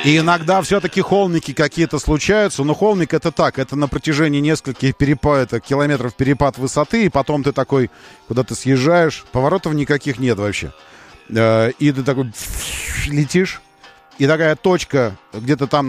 И иногда все-таки холмики какие-то случаются, но холмик это так, это на протяжении нескольких километров перепад высоты, и потом ты такой, куда ты съезжаешь, поворотов никаких нет вообще. И ты такой летишь, и такая точка где-то там